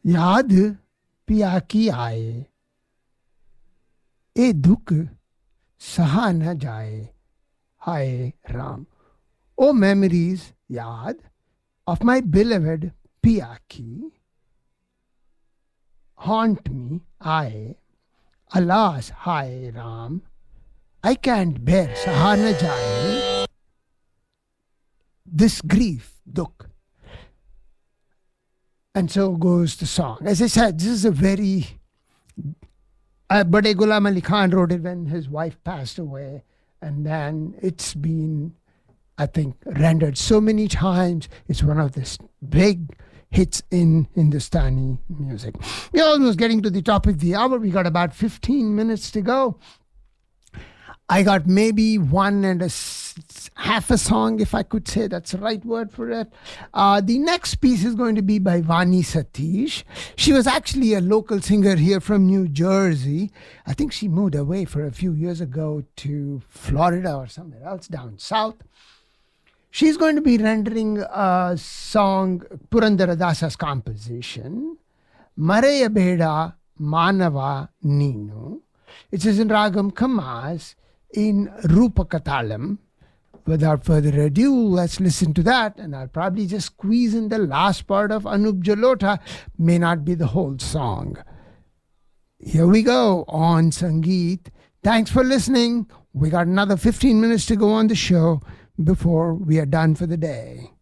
याद पिया की आए, ए दुख सहा न जाए, हाय Ram. O memories, yad, of my beloved Piyaki, haunt me, I, alas, hi Ram, I can't bear sahana jai, this grief, dukh. And so goes the song. As I said, this is a very. But Ghulam Ali Khan wrote it when his wife passed away, and then it's been, I think, rendered so many times. It's one of the big hits in Hindustani music. We're almost getting to the top of the hour. We got about 15 minutes to go. I got maybe one and half a song, if I could say that's the right word for it. The next piece is going to be by Vani Satish. She was actually a local singer here from New Jersey. I think she moved away for a few years ago to Florida or somewhere else down south. She's going to be rendering a song, Purandaradasa's composition, Maraya Beda Manava Ninu. It is in Ragam Kamas in Rupakatalam. Without further ado, let's listen to that, and I'll probably just squeeze in the last part of Anup Jalota. May not be the whole song. Here we go on Sangeet. Thanks for listening. We got another 15 minutes to go on the show before we are done for the day.